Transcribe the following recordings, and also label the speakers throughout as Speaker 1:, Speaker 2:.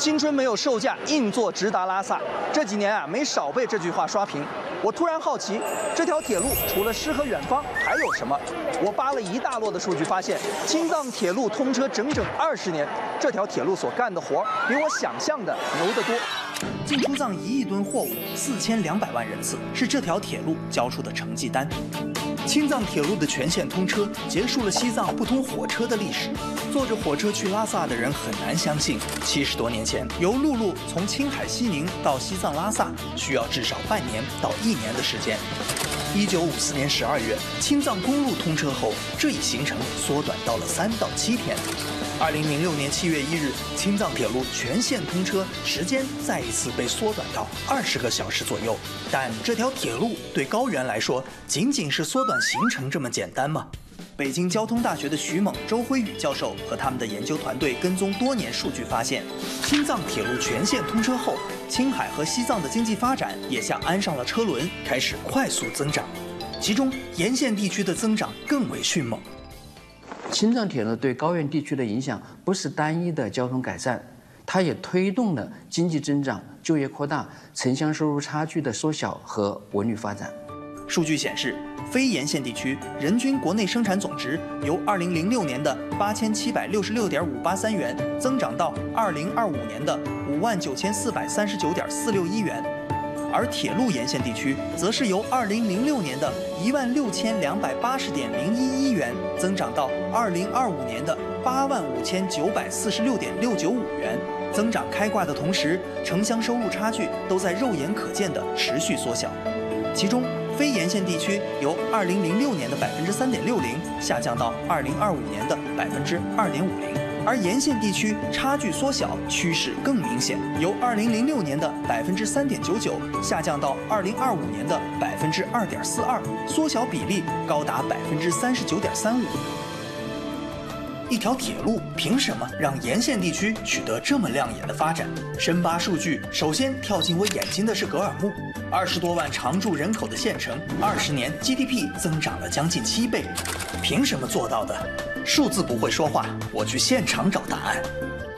Speaker 1: 青春没有售价，硬座直达拉萨。这几年啊，没少被这句话刷屏。我突然好奇，这条铁路除了诗和远方，还有什么？我扒了一大摞的数据，发现青藏铁路通车整整20年，这条铁路所干的活比我想象的牛得多。进出藏1亿吨货物，4200万人次，是这条铁路交出的成绩单。青藏铁路的全线通车，结束了西藏不通火车的历史。坐着火车去拉萨的人很难相信，70多年前，由陆路从青海西宁到西藏拉萨，需要至少半年到1年的时间。1954年12月，青藏公路通车后，这一行程缩短到了3到7天。2006年7月1日，青藏铁路全线通车，时间再一次被缩短到20个小时左右。但这条铁路对高原来说，仅仅是缩短行程这么简单吗？北京交通大学的徐猛、周辉宇教授和他们的研究团队跟踪多年数据发现，青藏铁路全线通车后，青海和西藏的经济发展也像安上了车轮，开始快速增长，其中沿线地区的增长更为迅猛。
Speaker 2: 青藏铁路对高原地区的影响不是单一的交通改善，它也推动了经济增长、就业扩大、城乡收入差距的缩小和文旅发展。
Speaker 1: 数据显示，非沿线地区人均国内生产总值由2006年的8766.583元增长到2025年的59439.461元，而铁路沿线地区则是由2006年的16280.011元增长到2025年的85946.695元。增长开挂的同时，城乡收入差距都在肉眼可见的持续缩小。其中，非沿线地区由2006年的3.60%下降到2025年的2.50%，而沿线地区差距缩小趋势更明显，由2006年的3.99%下降到2025年的2.42%，缩小比例高达39.35%。一条铁路凭什么让沿线地区取得这么亮眼的发展？深扒数据，首先跳进我眼睛的是格尔木，20多万常住人口的县城，20年 GDP 增长了将近7倍，凭什么做到的？数字不会说话，我去现场找答案。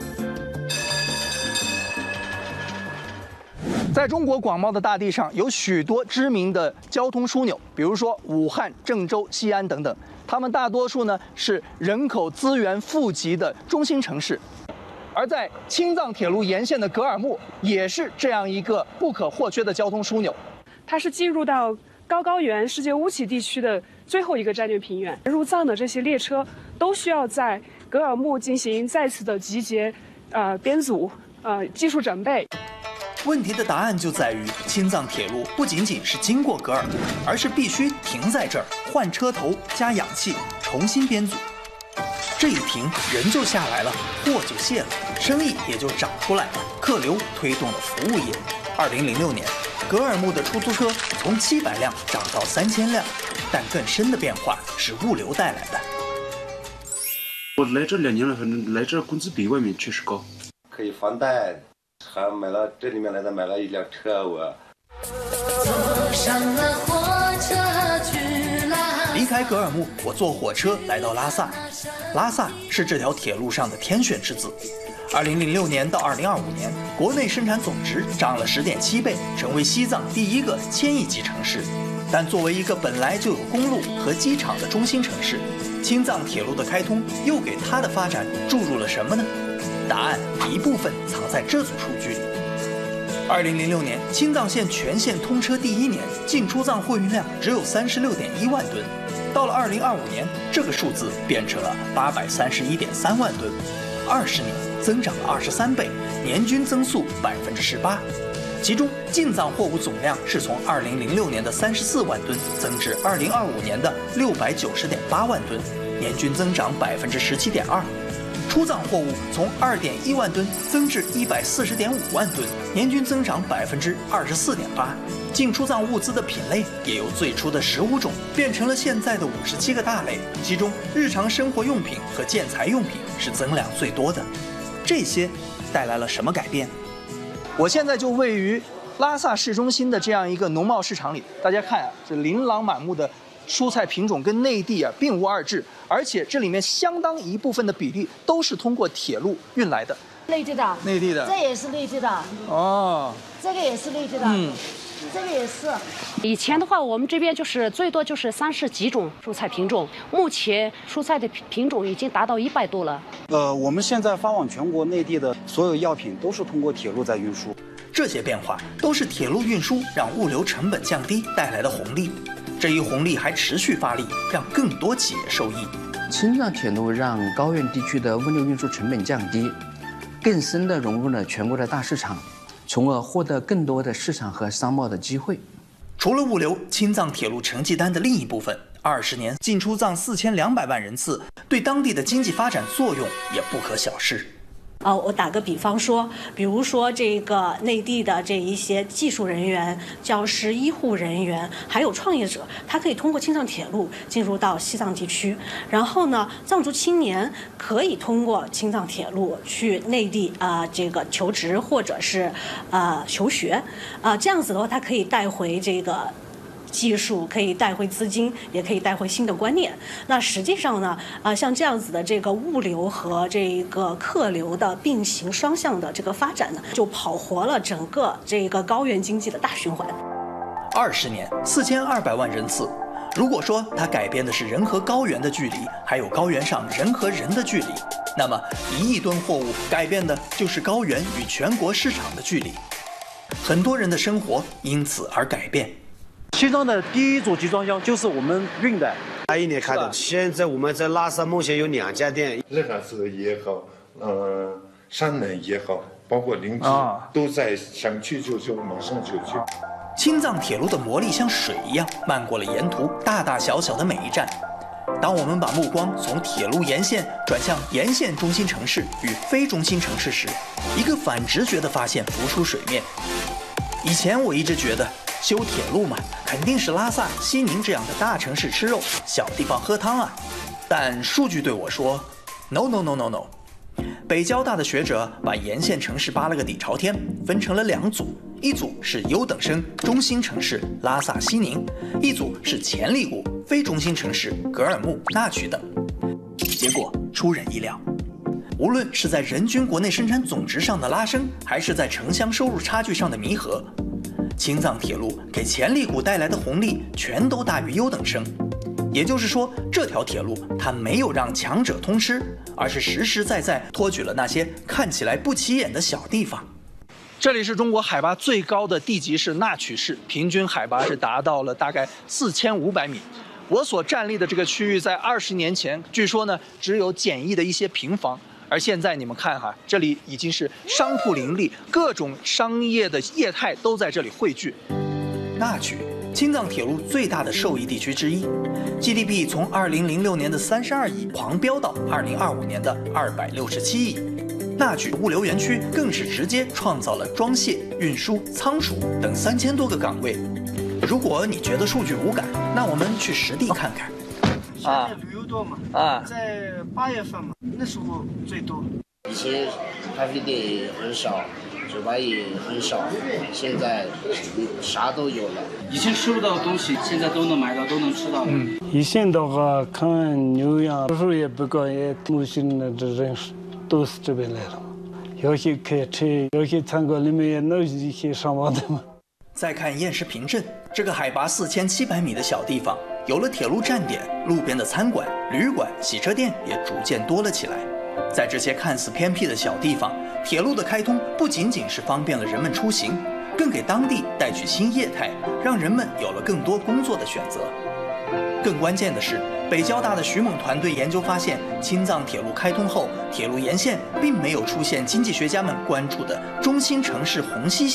Speaker 1: 在中国广袤的大地上，有许多知名的交通枢纽，比如说武汉、郑州、西安等等。它们大多数呢是人口资源富集的中心城市，而在青藏铁路沿线的格尔木，也是这样一个不可或缺的交通枢纽。
Speaker 3: 它是进入到高原世界乌齐地区的最后一个战略平原，入藏的这些列车都需要在格尔木进行再次的集结、编组、技术准备。
Speaker 1: 问题的答案就在于，青藏铁路不仅仅是经过格尔木，而是必须停在这儿，换车头、加氧气，重新编组。这一停，人就下来了，货就卸了，生意也就涨出来了，客流推动了服务业。2006年，格尔木的出租车从700辆涨到3000辆，但更深的变化是物流带来的。
Speaker 4: 我来这2年了，反正来这工资比外面确实高，
Speaker 5: 可以房贷。还买了这里面来的，买了一辆车。我
Speaker 1: 离开格尔木，我坐火车来到拉萨。拉萨是这条铁路上的天选之子。2006年到2025年，国内生产总值涨了10.7倍，成为西藏第一个1000亿级城市。但作为一个本来就有公路和机场的中心城市，青藏铁路的开通又给它的发展注入了什么呢？答案一部分藏在这组数据里。2006年，青藏线全线通车第1年，进出藏货运量只有36.1万吨。到了2025年，这个数字变成了831.3万吨，20年增长了23倍，年均增速18%。其中，进藏货物总量是从2006年的34万吨增至2025年的690.8万吨，年均增长17.2%。出藏货物从2.1万吨增至140.5万吨，年均增长24.8%。进出藏物资的品类也由最初的15种变成了现在的57个大类，其中日常生活用品和建材用品是增量最多的。这些带来了什么改变？我现在就位于拉萨市中心的这样一个农贸市场里，大家看啊，这琳琅满目的蔬菜品种跟内地并无二致，而且这里面相当一部分的比例都是通过铁路运来的。
Speaker 6: 内地的，
Speaker 1: 内地的，
Speaker 6: 这也是内地的。
Speaker 1: 哦，
Speaker 6: 这个也是内地的。这个也是。
Speaker 7: 以前的话，我们这边就是最多就是30几种蔬菜品种，目前蔬菜的品种已经达到100多了。
Speaker 8: 我们现在发往全国内地的所有药品都是通过铁路在运输。
Speaker 1: 这些变化都是铁路运输让物流成本降低带来的红利。这一红利还持续发力，让更多企业受益。
Speaker 2: 青藏铁路让高原地区的物流运输成本降低，更深地融入了全国的大市场，从而获得更多的市场和商贸的机会。
Speaker 1: 除了物流，青藏铁路成绩单的另一部分，20年进出藏4200万人次，对当地的经济发展作用也不可小视。
Speaker 9: 我打个比方说，比如说这个内地的这一些技术人员、教师、医护人员，还有创业者，他可以通过青藏铁路进入到西藏地区。然后呢，藏族青年可以通过青藏铁路去内地这个求职或者是求学这样子的话，他可以带回这个技术，可以带回资金，也可以带回新的观念。那实际上呢，像这样子的这个物流和这个客流的并行双向的这个发展呢，就跑活了整个这个高原经济的大循环。
Speaker 1: 20年，4200万人次。如果说它改变的是人和高原的距离，还有高原上人和人的距离，那么1亿吨货物改变的就是高原与全国市场的距离。很多人的生活因此而改变。
Speaker 10: 西藏的第一组集装箱就是我们运的
Speaker 11: 81年开的，现在我们在拉萨目前有2家店，
Speaker 12: 日喀则也好，山南也好，包括林芝都在想去就马上就去。
Speaker 1: 青藏铁路的魔力像水一样漫过了沿途大大小小的每一站。当我们把目光从铁路沿线转向沿线中心城市与非中心城市时，一个反直觉的发现浮出水面。以前我一直觉得修铁路嘛，肯定是拉萨、西宁这样的大城市吃肉，小地方喝汤啊。但数据对我说 ，no。北交大的学者把沿线城市扒了个底朝天，分成了2组，一组是优等生中心城市拉萨、西宁，一组是潜力股非中心城市格尔木、纳曲等。结果出人意料，无论是在人均国内生产总值上的拉升，还是在城乡收入差距上的弥合，青藏铁路给潜力股带来的红利全都大于优等生。也就是说，这条铁路它没有让强者通吃，而是实实在在托举了那些看起来不起眼的小地方。这里是中国海拔最高的地级市纳曲市，平均海拔是达到了大概4500米。我所站立的这个区域在20年前，据说呢只有简易的一些平房，而现在你们看哈，这里已经是商铺林立，各种商业的业态都在这里汇聚。纳曲，青藏铁路最大的受益地区之一 ，GDP 从2006年的32亿狂飙到2025年的267亿。纳曲物流园区更是直接创造了装卸、运输、仓储等3000多个岗位。如果你觉得数据无感，那我们去实地看看。
Speaker 13: 现在旅游多嘛？在8月份嘛，那时候最多。
Speaker 14: 以前咖啡店也很少，酒吧也很少，现在啥都有了。
Speaker 15: 以前吃不到的东西，现在都能买到，都能吃到了。
Speaker 13: 以前的话看牛羊，有时候也不高，也木星的这人都是这边来的，有些开车，有些餐馆里面也弄一些上网的嘛。
Speaker 1: 再看偃师坪镇这个海拔4700米的小地方，有了铁路站点，路边的餐馆、旅馆、洗车店也逐渐多了起来。在这些看似偏僻的小地方，铁路的开通不仅仅是方便了人们出行，更给当地带去新业态，让人们有了更多工作的选择。更关键的是，北交大的徐猛团队研究发现，青藏铁路开通后，铁路沿线并没有出现经济学家们关注的中心城市虹吸